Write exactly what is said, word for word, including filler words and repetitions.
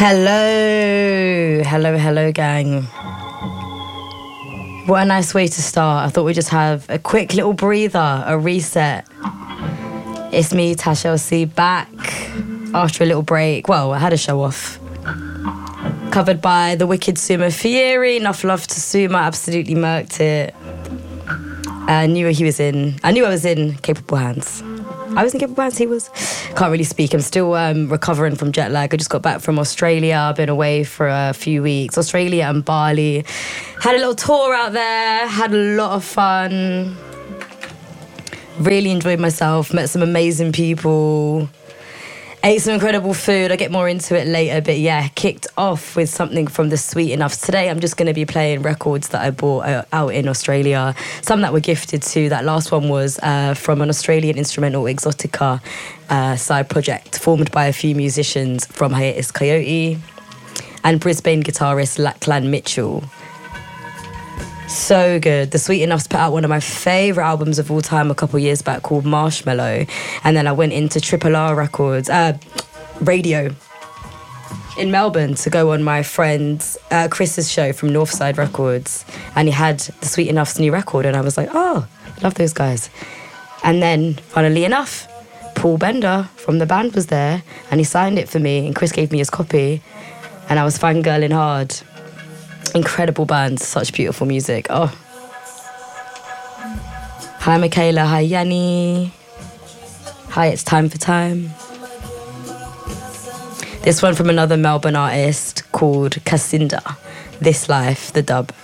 Hello, hello, hello, gang. What a nice way to start. I thought we'd just have a quick little breather, a reset. It's me, Tash L C, back after a little break. Well, I had a show off. Covered by the wicked Suma Fieri. Enough love to Suma, absolutely murked it. I knew he was in, I knew I was in capable hands. I was in capable hands, he was. Can't really speak. I'm still um, recovering from jet lag. I just got back from Australia. I've been away for a few weeks. Australia and Bali. Had a little tour out there. Had a lot of fun. Really enjoyed myself. Met some amazing people. Ate some incredible food. I'll get more into it later. But yeah, kicked off with something from the Sweet Enough. Today I'm just going to be playing records that I bought uh, out in Australia. Some that were gifted too. That last one was uh, from an Australian instrumental, Exotica uh, side project, formed by a few musicians from Hiatus Coyote and Brisbane guitarist Lachlan Mitchell. So good. The Sweet Enoughs put out one of my favourite albums of all time a couple years back called Marshmallow. And then I went into Triple R Records, uh, radio in Melbourne to go on my friend uh, Chris's show from Northside Records. And he had the Sweet Enoughs new record. And I was like, oh, love those guys. And then, funnily enough, Paul Bender from the band was there and he signed it for me. And Chris gave me his copy. And I was fangirling hard. Incredible band, such beautiful music. Oh. Hi, Michaela. Hi, Yanni. Hi, it's Time for Time. This one from another Melbourne artist called Cassinda. This Life, the dub.